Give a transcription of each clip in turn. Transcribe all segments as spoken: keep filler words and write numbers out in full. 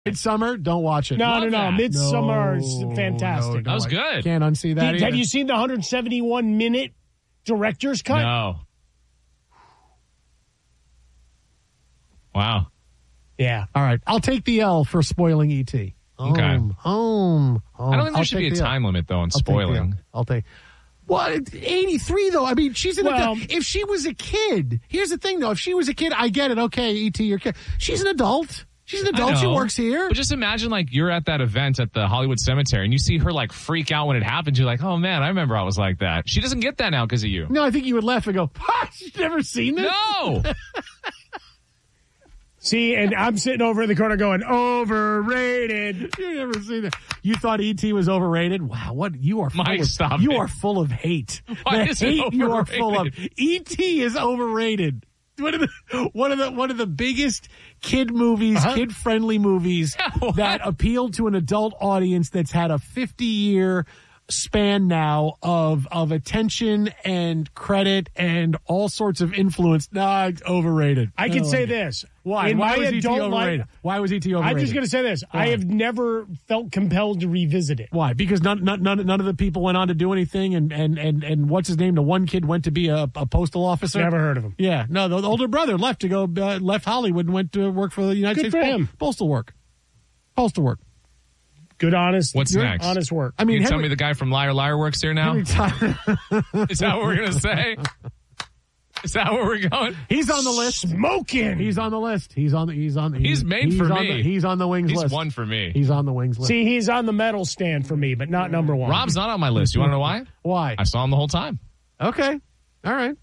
Midsummer, don't watch it. No, Love no, no. that. Midsummer No, is fantastic. no, That was I good. Can't unsee that. Did- have either. you seen the one hundred seventy-one minute director's cut? No. Wow. Yeah. All right, I'll take the L for spoiling E T. Home, Okay. home, home. I don't think there I'll should take be a the L. time limit, though, on I'll take the spoiling. L. I'll take. What eighty-three though? I mean, she's an Well- adult. If she was a kid, here's the thing though. If she was a kid, I get it. Okay, E T, your kid. She's an adult. She's an I adult. She know. works here. But just imagine, like, you're at that event at the Hollywood Cemetery, and you see her, like, freak out when it happens. You're like, oh, man, I remember I was like that. She doesn't get that now because of you. No, I think you would laugh and go, "Ha, she's never seen this." No. See, and I'm sitting over in the corner going, overrated. You've never seen it. You thought E T was overrated? Wow, what you are full Mike, of, stop you it. are full of hate. Why the is it hate you are full of. overrated? E T is overrated. One of the one of the one of the biggest kid movies, Uh-huh. kid friendly movies What? that appeal to an adult audience that's had a fifty year span now of of attention and credit and all sorts of influence. Nah, it's overrated. I can don't say like it. this. Why? In Why my was E T adult overrated? life, Why was E T overrated? I'm just going to say this. Why? I have never felt compelled to revisit it. Why? Because none, none, none, none of the people went on to do anything, and, and, and, and what's his name? The one kid went to be a, a postal officer. Never heard of him. Yeah, no, the older brother left to go, uh, left Hollywood and went to work for the United Good States for Po- him. postal work. Postal work. Good, honest. What's good, next? Honest work. I mean, you tell Henry- me the guy from Liar Liar works here now? Henry Tyler- Is that what we're going to say? Is that where we're going? he's on the list. Smoking. He's on the list. He's on the. He's on. The, He's made for on me. The, he's on the wings He's list. one for me. He's on the wings list. See, he's on the medal stand for me, but not number one. Rob's not on my list. You want to know why? Why? I saw him the whole time. Okay. All right.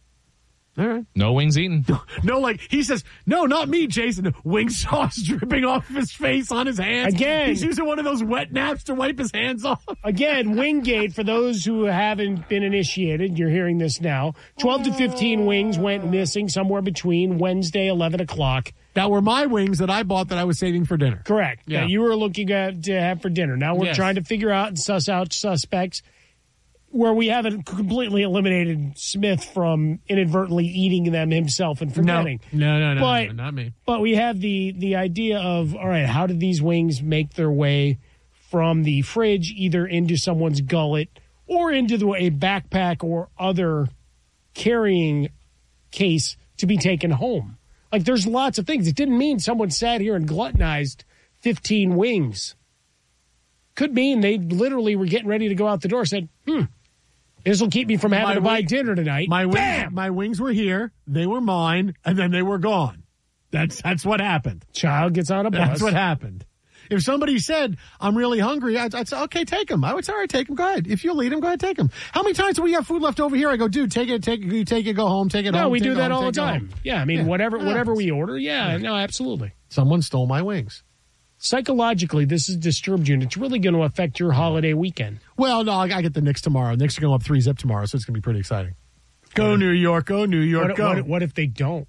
All right. No wings eaten. No, like he says, no, not me, Jason. Wing sauce dripping off his face on his hands. Again. He's using one of those wet naps to wipe his hands off. Again, Wingate, for those who haven't been initiated, you're hearing this now. twelve to fifteen wings went missing somewhere between Wednesday, eleven o'clock. That were my wings that I bought that I was saving for dinner. Correct. Yeah. That you were looking at to have for dinner. Now we're Yes. trying to figure out and suss out suspects where we haven't completely eliminated Smith from inadvertently eating them himself and forgetting. No, no, no, But- no, not me. But we have the the idea of, all right, how did these wings make their way from the fridge either into someone's gullet or into the, a backpack or other carrying case to be taken home? Like, there's lots of things. It didn't mean someone sat here and gluttonized fifteen wings. Could mean they literally were getting ready to go out the door, said, hmm, this will keep me from having My to buy wing- dinner tonight. My wings, Bam! my wings were here. They were mine, and then they were gone. That's that's what happened. Child gets on a bus. That's what happened. If somebody said, I'm really hungry, I'd, I'd say, okay, take them. I would say, all right, take them. Go ahead. If you'll eat them, go ahead, take them. How many times do we have food left over here? I go, dude, take it, take it, you take it, go home, take it No, home. we take do it that home, all the take it time. home. Yeah, I mean, Yeah, whatever it whatever happens. we order, yeah, no, absolutely. Someone stole my wings. Psychologically, this has disturbed you, and it's really going to affect your holiday weekend. Well, no, I I get the Knicks tomorrow. Knicks are going up three zip tomorrow, so it's going to be pretty exciting. Go New York, go New York, What, go. what, what if they don't?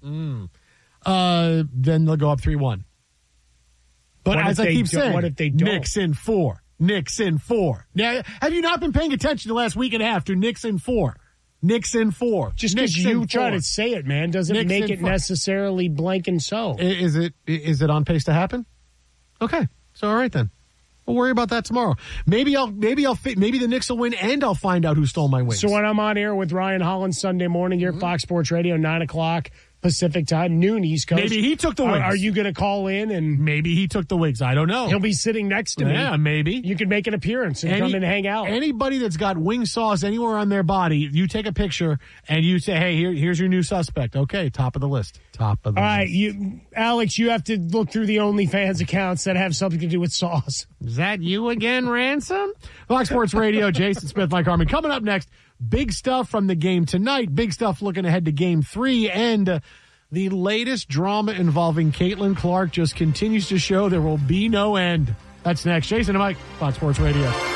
Uh, then they'll go up three one. But What as if I they keep don't- saying, what if they don't? Knicks in four. Knicks in four. Now, have you not been paying attention the last week and a half to Knicks in four? Knicks in four. Just because Knicks you in try four. to say it, man, doesn't Knicks make in it four. necessarily blank and so. I- Is it is it on pace to happen? Okay, so all right then. We'll worry about that tomorrow. Maybe I'll maybe I'll fi- maybe the Knicks will win and I'll find out who stole my wings. So when I'm on air with Ryan Holland Sunday morning here at Fox Sports Radio, nine o'clock Pacific time, noon East Coast. Maybe he took the Are, wings. are you going to call in and Maybe he took the wigs. I don't know. he'll be sitting next to me? Yeah, maybe. You can make an appearance and come and hang out. Anybody that's got wing sauce anywhere on their body, you take a picture and you say, "Hey, here, here's your new suspect." Okay, top of the list. Top of the All list. right, you, Alex, you have to look through the OnlyFans accounts that have something to do with sauce. Is that you again, Ransom? Fox Sports Radio, Jason Smith, Mike Harmon. Coming up next, big stuff from the game tonight. Big stuff looking ahead to game three. And uh, the latest drama involving Caitlin Clark just continues to show there will be no end. That's next. Jason and Mike, Fox Sports Radio.